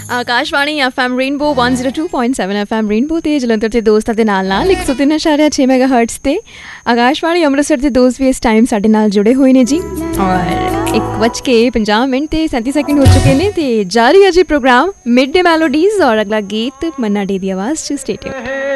Akashvani FM rainbow 102.7 FM rainbow ਤੇ ਜਲੰਧਰ ਦੇ ਦੋਸਤਾਂ ਦੇ ਨਾਲ 103.6 ਮੈਗਾਹਰਟਜ਼ ਤੇ ਆਕਾਸ਼ਵਾਣੀ ਅੰਮ੍ਰਿਤਸਰ ਦੇ ਦੋਸਤ ਵੀ ਇਸ ਟਾਈਮ ਸਾਡੇ ਨਾਲ ਜੁੜੇ ਹੋਏ ਨੇ ਜੀ ਔਰ 1:50 ਤੇ 37 ਸੈਕਿੰਡ ਹੋ ਚੁੱਕੇ ਨੇ ਤੇ ਜਾਰੀ ਹੈ ਜੀ ਪ੍ਰੋਗਰਾਮ ਮਿਡ ਡੇ ਮੈਲੋਡੀਜ਼ ਔਰ ਅਗਲਾ ਗੀਤ ਮੰਨਾ ਡੇ ਦੀ ਆਵਾਜ਼ 'ਚ ਸਟੇ ਟਿਊਨ।